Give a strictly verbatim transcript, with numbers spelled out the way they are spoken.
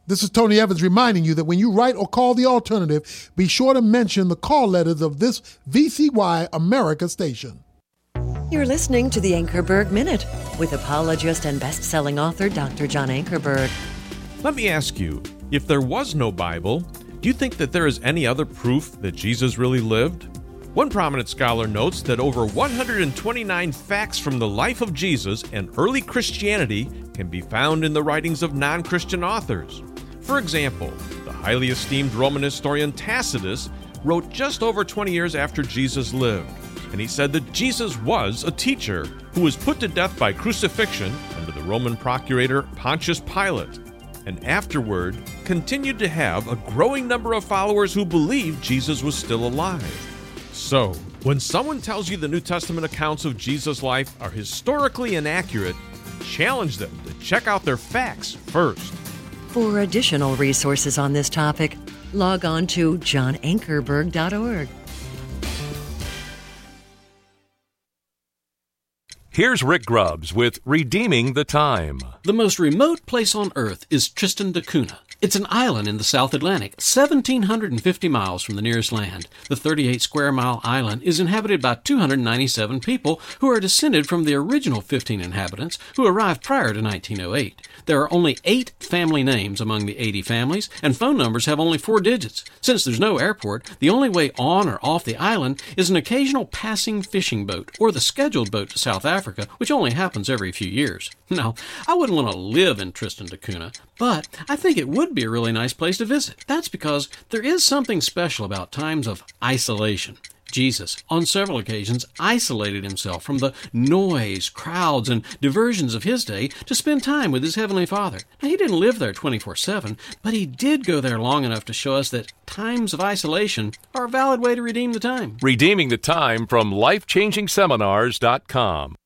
This is Tony Evans reminding you that when you write or call the alternative, be sure to mention the call letters of this V C Y America station. You're listening to the Ankerberg Minute with apologist and best-selling author Doctor John Ankerberg. Let me ask you, if there was no Bible, do you think that there is any other proof that Jesus really lived? One prominent scholar notes that over one hundred twenty-nine facts from the life of Jesus and early Christianity can be found in the writings of non-Christian authors. For example, the highly esteemed Roman historian Tacitus wrote just over twenty years after Jesus lived, and he said that Jesus was a teacher who was put to death by crucifixion under the Roman procurator Pontius Pilate, and afterward continued to have a growing number of followers who believed Jesus was still alive. So, when someone tells you the New Testament accounts of Jesus' life are historically inaccurate, challenge them to check out their facts first. For additional resources on this topic, log on to john ankerberg dot org. Here's Rick Grubbs with Redeeming the Time. The most remote place on Earth is Tristan da Cunha. It's an island in the South Atlantic, one thousand seven hundred fifty miles from the nearest land. The thirty-eight square mile island is inhabited by two hundred ninety-seven people who are descended from the original fifteen inhabitants who arrived prior to nineteen oh eight. There are only eight family names among the eighty families, and phone numbers have only four digits. Since there's no airport, the only way on or off the island is an occasional passing fishing boat or the scheduled boat to South Africa, which only happens every few years. Now, I wouldn't want to live in Tristan da Cunha, but I think it would be a really nice place to visit. That's because there is something special about times of isolation. Jesus, on several occasions, isolated himself from the noise, crowds, and diversions of his day to spend time with his Heavenly Father. Now, he didn't live there twenty-four seven, but he did go there long enough to show us that times of isolation are a valid way to redeem the time. Redeeming the Time from life changing seminars dot com.